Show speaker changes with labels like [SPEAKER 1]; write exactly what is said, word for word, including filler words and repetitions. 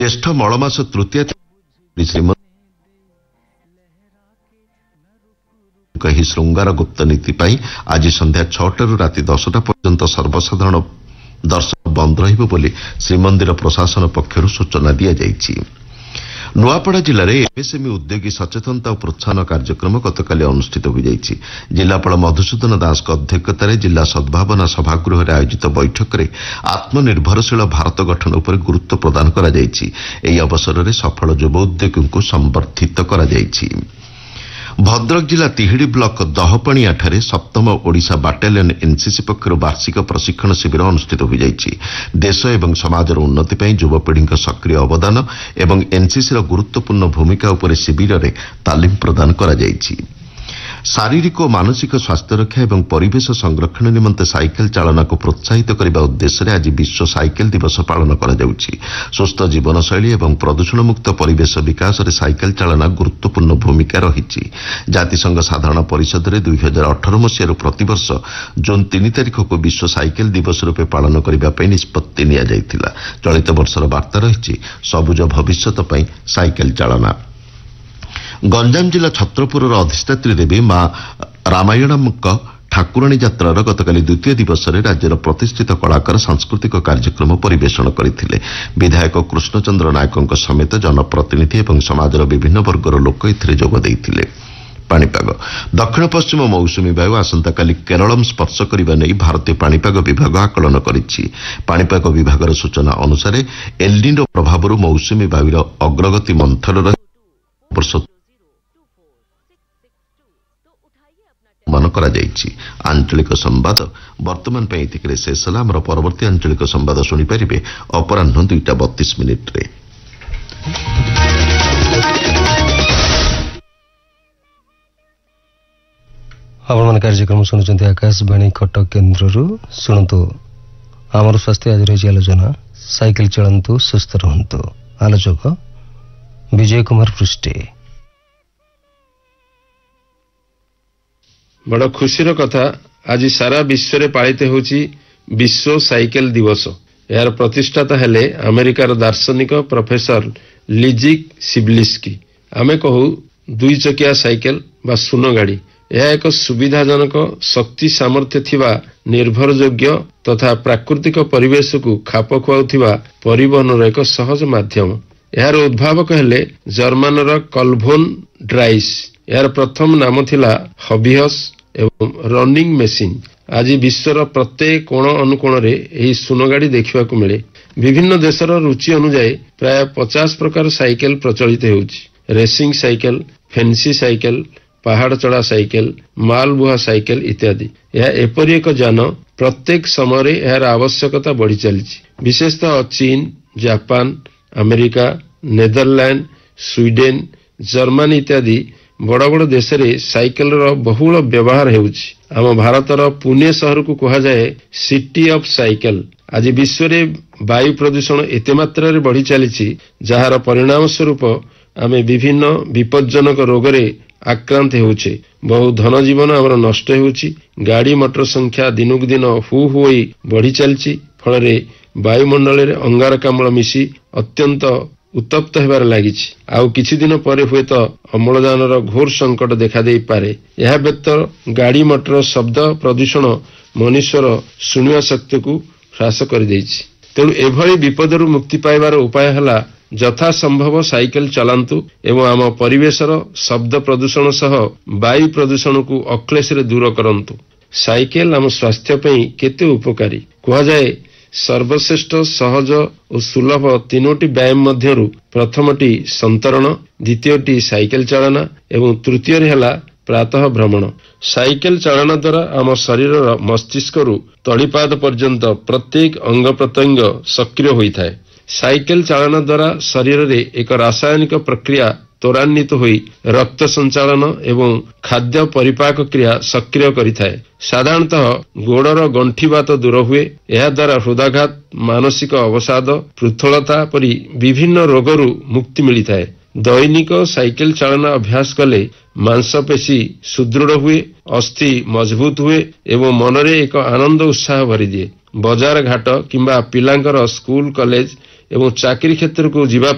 [SPEAKER 1] ज्येष्ठ मलमास तृतीया श्रीमती कही श्रृंगार गुप्त नीति पाई आज संध्या छटारू राति दसटा पर्यंत सर्वसाधारण दर्शन बंद रहिबो बोली श्रीमंदिर प्रशासन पक्षरु सूचना दिया जायछि। नुआपड़ा जिले में एमएसएमई उद्योगी सचेतनता और प्रोत्साहन कार्यक्रम गतकाली अनुष्ठित हो जायछि। जिलापाल मधुसूदन दास अध्यक्षतार जिला सद्भावना सभागृह में आयोजित बैठक में आत्मनिर्भरशील भारत गठन उपर गुरुत्व प्रदान करा जायछि। एही अवसर में सफल युव उद्योगी को संबर्धित करा जायछि। भद्रक जिला तिहिडी ब्लक दहपाणियाठारे सप्तम ओडिशा बाटालियन एनसीसी पक्षर वार्षिक प्रशिक्षण शिविर अनुष्ठित हो जायछि। देश एवं समाजर उन्नति ପାଇଁ युवपीढ़ी सक्रिय अवदान एवं एनसीसी गुरुत्वपूर्ण भूमिका उपर शिविर में तालीम प्रदान करा जायछि। शारीरिक और मानसिक स्वास्थ्य रक्षा एवं परिवेश संरक्षण निमंते साइकेल चालना को प्रोत्साहित करने उद्देश्य आज विश्व साइकेल दिवस पालन करा जाउछि। सुस्थ जीवनशैली एवं प्रदूषण मुक्त परिवेश विकास में साइकेल चालना गुरुत्वपूर्ण भूमिका रही। जातिसंघ साधारण परिषद में दुई हजार अठर मसीह प्रतिवर्ष जून तीन तारिख को विश्व साइकेल दिवस रूपे पालन करने निष्पत्ति निया जायतिला। चलित वर्षर वार्ता रही सबुज भविष्यत पई साइकेल चालना। गंजाम जिला छत्रपुर अधिष्ठात्री देवी मां रामायणम ठाकुराणी यात्रार गतकाली द्वितीय दिवस में राज्यर प्रतिष्ठित कलाकार सांस्कृतिक कार्यक्रम परिवेषण करथिले। विधायक कृष्णचंद्र नायकों समेत जनप्रतिनिधि एवं समाजर विभिन्न वर्गर लोक एथिरे जोग देइथिले। पाणीपाग दक्षिण पश्चिम मौसुमी वायु आसंताकाली केरलम स्पर्श करने नहीं भारतीय पाणीपाग विभाग आकलन करिछि। पाणीपाग विभागर सूचना अनुसार एल्निनो प्रभाव मौसुमी वायुर अग्रगति मंथर वर्ष मान करा जायछि। आंचलिक संवाद वर्तमान पे इतिकरे शेष होला। हमर परवर्ती आंचलिक संवाद सुनि परिबे अपराह्न दुईटा बत्तीस मिनिट रे।
[SPEAKER 2] आपण कार्यक्रम सुनुचंती आकाशवाणी कटक केन्द्ररू शुणु। आमर स्वास्थ्य आज रही आलोचना साइकेल चलतु सुस्थ रहतु। आलोचक विजय कुमार पृष्टे।
[SPEAKER 3] बड़ खुशीर कथा आज सारा विश्व में पालित होची विश्व साइकेल दिवस। यार प्रतिष्ठाता हेले अमेरिकार दार्शनिक प्रोफेसर लिजिक सिब्लिस्की। आमे कहू दुई चकिया साइकेल बा सुन गाड़ी। यह एक सुविधाजनक शक्ति सामर्थ्य थिबा निर्भरयोग्य तथा प्राकृतिक परिवेश को खाप खुआउथिबा परिवहन एक सहज माध्यम। यार उद्भावक हेले जर्मनर कलभोन ड्राइस। यार प्रथम नाम थिला हबिहस एवं रनिंग मेसिन। आज विश्वर प्रत्येक कोण अनुकोण रे एही सुनगाड़ी देखा मिले। विभिन्न देशर रुचि अनुसार प्राय पचास प्रकार साइकेल प्रचलित होउछि। रेसिंग साइकेल, फैंसी साइकेल, पहाड़ चढ़ा साइकेल, मालबुहा साइकेल इत्यादि। यह एपरि एक जान प्रत्येक समय यार आवश्यकता बढ़ी चली। विशेषतः चीन, Japan, America, Netherland, Sweden, Germany इत्यादि बड़ बड़ देश में साइकेल बहुल व्यवहार होउछि। आम भारतर पुणे सहर को कहा जाए सिटी ऑफ साइकेल। आज विश्व में वायु प्रदूषण एते मात्रा बढ़ी चली जार परिणाम स्वरूप आम विभिन्न विपज्जनक रोगरे आक्रांत होउछे। बहु धन जीवन आमर नष्ट होउछि। गाड़ी मोटर संख्या दिनक दिन हु हु बढ़ी चली फल वायुमंडल में अंगारकाम्ल मिसी अत्यंत उत्तप्त होबार लागिछि। आउ किछि दिन परे हुए तो अम्लजानर घोर संकट देखा दे पारे। यह व्यतीत गाड़ी मोटर शब्द प्रदूषण मनुष्यर शुणिया शक्ति को ह्रास कर देछि। तेणु एभली विपदरू मुक्ति पाइबार उपाय हला यथा संभव साइकेल चलांतु एवं आम परिवेशर शब्द प्रदूषण सह वायु प्रदूषण को अक्लेश रे दूर करंतु। साइकेल आम स्वास्थ्य पई केते उपकारी। कहा जाए सर्वश्रेष्ठ सहज और सुलभ तीनोटी व्यायाम मध्यरु प्रथमटी संतरण, द्वितीयटी साइकेल चालना एवं तृतीय हेला प्रातः भ्रमण। साइकेल चालना द्वारा आम शरीर मस्तिष्क रु तळीपाद पर्यंत प्रत्येक अंग प्रत्यंग सक्रिय होता है। साइकेल चालना द्वारा शरीर रे एक रासायनिक प्रक्रिया त्वरान्वित होई रक्त संचालन एवं खाद्य परिपाक क्रिया सक्रिय करिथाए। साधारणतः गोड़र गंठीबात दूर हुए। यह द्वारा हृदयाघात, मानसिक अवसाद, पृथलता परी विभिन्न रोगरू मुक्ति मिलता है। दैनिक साइकेल चालना अभ्यास कले मांसपेशी सुदृढ़ हुए, अस्थि मजबूत हुए एवं मनरे एक आनंद उत्साह भरी दिए। बजार घाट किंबा पिलांकर स्कूल कॉलेज एवं चाकरी क्षेत्र को जीवा